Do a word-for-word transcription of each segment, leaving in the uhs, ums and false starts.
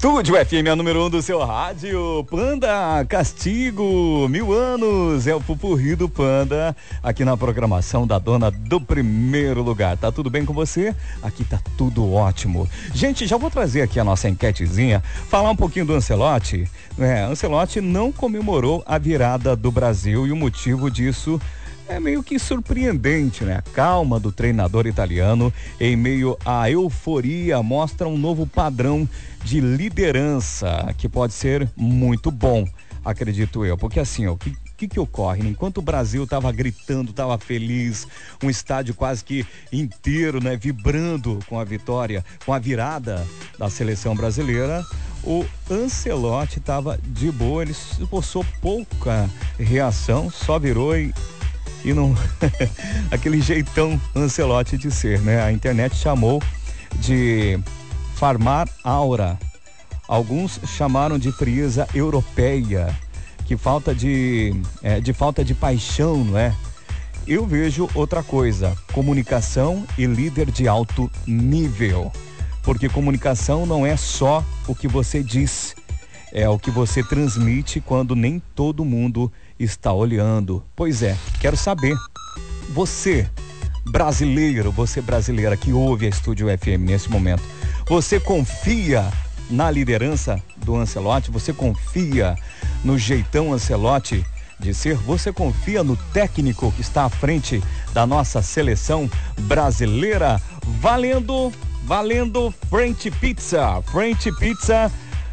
Estúdio F M, a número um do seu rádio. Panda, Castigo, Mil Anos, é o pupurri do Panda, aqui na programação da dona do primeiro lugar. Tá tudo bem com você? Aqui tá tudo ótimo. Gente, já vou trazer aqui a nossa enquetezinha, falar um pouquinho do Ancelotti. É, Ancelotti não comemorou a virada do Brasil e o motivo disso é meio que surpreendente, né? A calma do treinador italiano em meio à euforia mostra um novo padrão de liderança que pode ser muito bom, acredito eu, porque assim, ó, o que que que ocorre? Enquanto o Brasil tava gritando, tava feliz, um estádio quase que inteiro, né, vibrando com a vitória, com a virada da seleção brasileira, o Ancelotti tava de boa, ele esboçou pouca reação, só virou e E não. aquele jeitão Ancelotti de ser, né? A internet chamou de farmar aura. Alguns chamaram de frieza europeia, que falta de, é, de falta de paixão, não é? Eu vejo outra coisa: comunicação e líder de alto nível. Porque comunicação não é só o que você diz, é o que você transmite quando nem todo mundo está olhando. Pois é, quero saber, você brasileiro, você brasileira que ouve a Estúdio F M nesse momento, você confia na liderança do Ancelotti? Você confia no jeitão Ancelotti de ser? Você confia no técnico que está à frente da nossa seleção brasileira? Valendo, valendo French Pizza, French Pizza,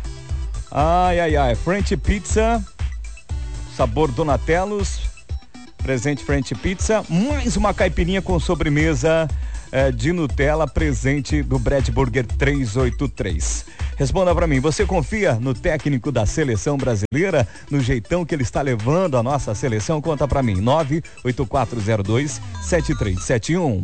ai, ai, ai, French Pizza, sabor Donatellos, presente French Pizza, mais uma caipirinha com sobremesa eh, de Nutella, presente do Brad Burger trezentos e oitenta e três. Responda pra mim, você confia no técnico da seleção brasileira, no jeitão que ele está levando a nossa seleção? Conta pra mim, nove oito quatro zero dois sete três sete um.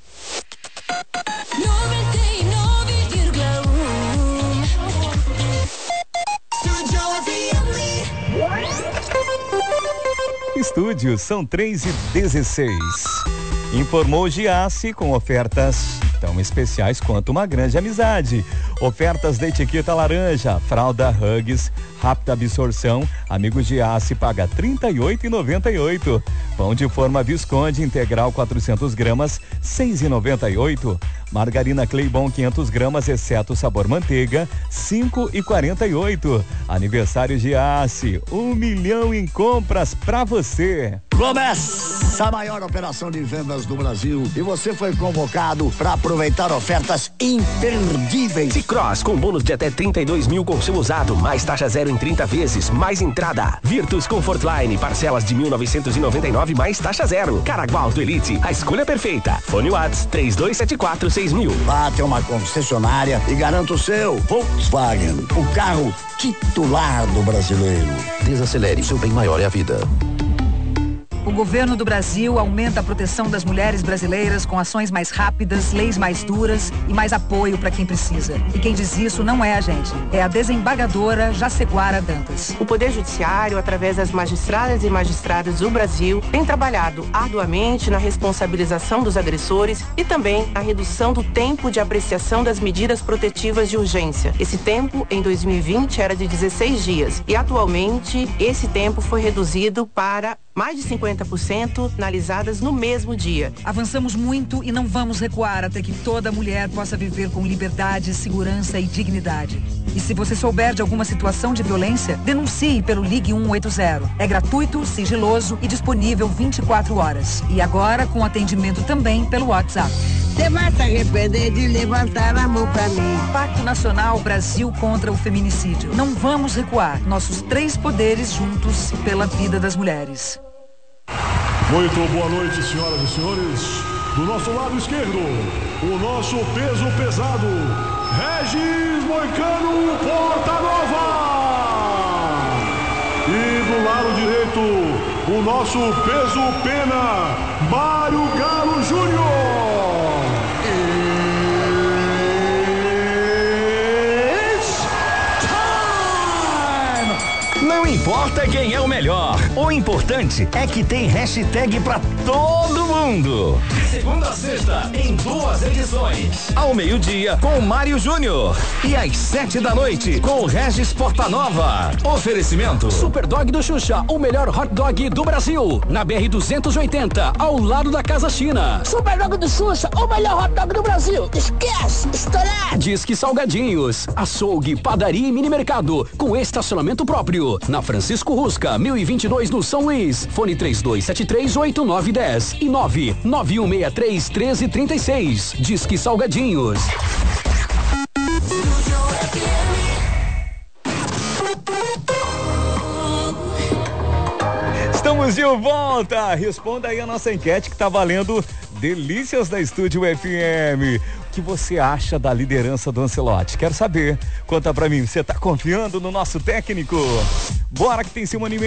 Estúdio, são três e dezesseis. Informou Giasse com ofertas tão especiais quanto uma grande amizade. Ofertas da etiqueta laranja, fralda Huggies, rápida absorção, amigo Giasse paga trinta e oito reais e noventa e oito centavos. Pão de forma Visconde integral quatrocentas gramas, seis reais e noventa e oito centavos. Margarina Claybon quinhentas gramas, exceto sabor manteiga, cinco reais e quarenta e oito centavos. Aniversário Giasse, um milhão em compras pra você. Começa a maior operação de vendas do Brasil e você foi convocado para aproveitar ofertas imperdíveis. T-Cross com bônus de até trinta e dois mil com seu usado, mais taxa zero em trinta vezes, mais entrada. Virtus Comfortline, parcelas de mil novecentos e noventa e nove mais taxa zero. Caraguá Auto Elite, a escolha perfeita. Fone Whats três dois sete quatro seis mil. Vá até uma concessionária e garanta o seu Volkswagen, o carro titular do brasileiro. Desacelere, seu bem maior é a vida. O governo do Brasil aumenta a proteção das mulheres brasileiras com ações mais rápidas, leis mais duras e mais apoio para quem precisa. E quem diz isso não é a gente, é a desembargadora Jaceguara Dantas. O Poder Judiciário, através das magistradas e magistrados do Brasil, tem trabalhado arduamente na responsabilização dos agressores e também na redução do tempo de apreciação das medidas protetivas de urgência. Esse tempo, em dois mil e vinte, era de dezesseis dias e atualmente esse tempo foi reduzido para mais de cinquenta por cento analisadas no mesmo dia. Avançamos muito e não vamos recuar até que toda mulher possa viver com liberdade, segurança e dignidade. E se você souber de alguma situação de violência, denuncie pelo Ligue um oito zero. É gratuito, sigiloso e disponível vinte e quatro horas. E agora com atendimento também pelo WhatsApp. Você vai se arrepender de levantar a mão pra mim. Pacto Nacional Brasil contra o Feminicídio. Não vamos recuar. Nossos três poderes juntos pela vida das mulheres. Muito boa noite, senhoras e senhores. Do nosso lado esquerdo, o nosso peso pesado, Regis Moicano Portanova. E do lado direito, o nosso peso pena, Mário Galo Júnior. Não importa quem é o melhor, o importante é que tem hashtag pra todo mundo. De segunda a sexta, em duas edições. Ao meio-dia, com Mário Júnior. E às sete da noite, com Regis Portanova. Oferecimento. Superdog do Xuxa, o melhor hot dog do Brasil. Na B R duzentos e oitenta, ao lado da Casa China. Superdog do Xuxa, o melhor hot dog do Brasil. Esquece, estourar. Disque Salgadinhos, açougue, padaria e mini mercado, com estacionamento próprio. Na Francisco Rusca, mil e vinte e dois no São Luís. Fone três dois sete três oito nove um zero e nove nove um seis três um três três seis. Disque Salgadinhos. Estamos de volta. Responda aí a nossa enquete que tá valendo delícias da Estúdio F M. O que você acha da liderança do Ancelotti? Quero saber. Conta pra mim, você tá confiando no nosso técnico? Bora que tem Simone